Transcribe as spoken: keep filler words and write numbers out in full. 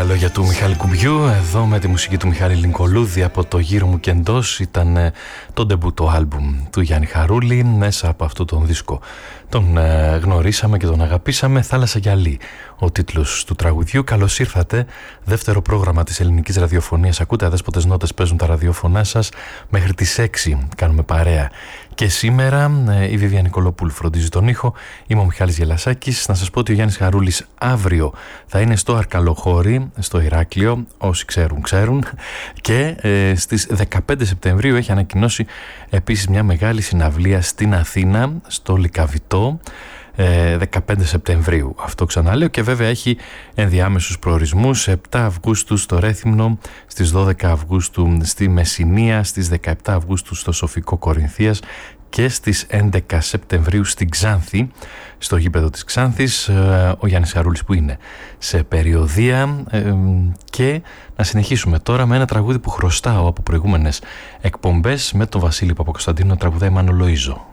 λόγια του Μιχάλη Κουμπιού, εδώ με τη μουσική του Μιχάλη Λινκολούδη από το Γύρω μου και εντός. Ήταν το ντεμπούτο άλμπουμ του Γιάννη Χαρούλη. Μέσα από αυτό τον δίσκο τον ε, γνωρίσαμε και τον αγαπήσαμε. Θάλασσα γυαλί, ο τίτλος του τραγουδιού. Καλώς ήρθατε, δεύτερο πρόγραμμα της ελληνικής ραδιοφωνίας. Ακούτε αδέσποτες νότες, παίζουν τα ραδιοφωνά σας. Μέχρι τις έξι κάνουμε παρέα. Και σήμερα ε, η Βίβια Νικολοπούλου φροντίζει τον ήχο. Είμαι ο Μιχάλης Γελασάκης. Να σας πω ότι ο Γιάννης Χαρούλης αύριο θα είναι στο Αρκαλοχώρι, στο Ηράκλειο. Όσοι ξέρουν, ξέρουν. Και ε, στις δεκαπέντε Σεπτεμβρίου έχει ανακοινώσει επίσης μια μεγάλη συναυλία στην Αθήνα, στο Λυκαβητό. δεκαπέντε Σεπτεμβρίου, αυτό ξαναλέω, και βέβαια έχει ενδιάμεσους προορισμούς. επτά Αυγούστου στο Ρέθυμνο, στις δώδεκα Αυγούστου στη Μεσσηνία, στις δεκαεπτά Αυγούστου στο Σοφικό Κορινθίας και στις έντεκα Σεπτεμβρίου στην Ξάνθη, στο γήπεδο της Ξάνθης, ο Γιάννης Χαρούλης που είναι σε περιοδεία. Και να συνεχίσουμε τώρα με ένα τραγούδι που χρωστάω από προηγούμενες εκπομπές, με τον Βασίλη Παπακοσταντίνο, τραγουδάει Μάνο Λοΐζο.